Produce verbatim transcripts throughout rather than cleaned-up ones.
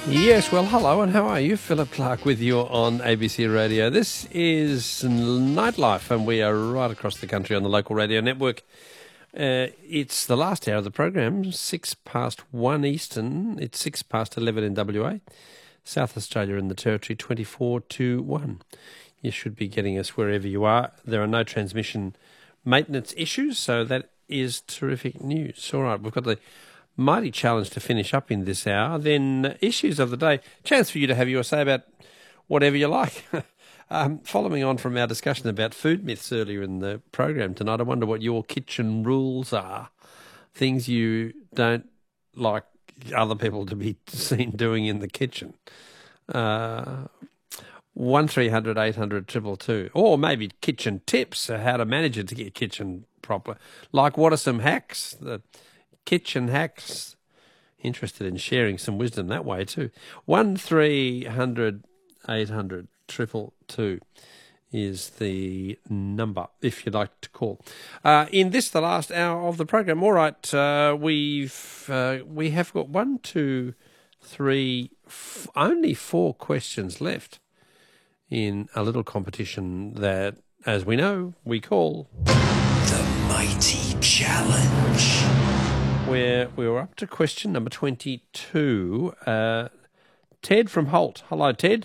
Yes, well, hello, and how are you? Philip Clark with you on A B C Radio. This is Nightlife, and we are right across the country on the local radio network. Uh, it's the last hour of the program, six past one Eastern. It's six past eleven in W A. South Australia and the Territory, twenty-four to one. You should be getting us wherever you are. There are no transmission maintenance issues, so that is terrific news. All right, we've got the mighty challenge to finish up in this hour. Then uh, issues of the day. Chance for you to have your say about whatever you like. um, following on from our discussion about food myths earlier in the program tonight, I wonder what your kitchen rules are. Things you don't like other people to be seen doing in the kitchen. Uh, one three hundred eight hundred two two two. Or maybe kitchen tips, uh, how to manage it to get kitchen proper. Like what are some hacks? The kitchen hacks. Interested in sharing some wisdom that way too. One three hundred eight hundred two two two is the number if you'd like to call. Uh, in this, the last hour of the program. All right, uh, we've uh, we have got one, two, three, f- only four questions left in a little competition that, as we know, we call The Mighty Challenge. Where we were up to question number twenty-two. Uh, Ted from Holt. Hello, Ted.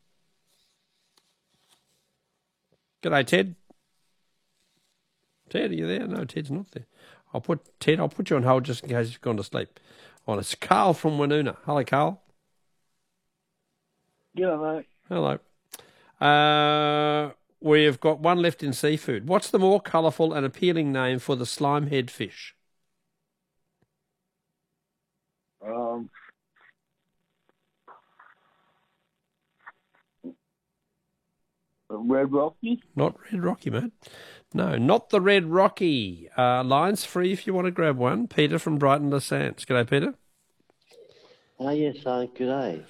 G'day, Ted. Ted, are you there? No, Ted's not there. I'll put Ted. I'll put you on hold just in case you've gone to sleep. Oh, it's Carl from Woonona. Hello, Carl. Yeah, mate. Hello. Uh, we've got one left in seafood. What's the more colourful and appealing name for the slimehead fish? Um, Red Rocky? Not Red Rocky, mate. No, not the Red Rocky. Uh, line's free if you want to grab one. Peter from Brighton, Les Sands. G'day, Peter. Oh, yes, uh, good day.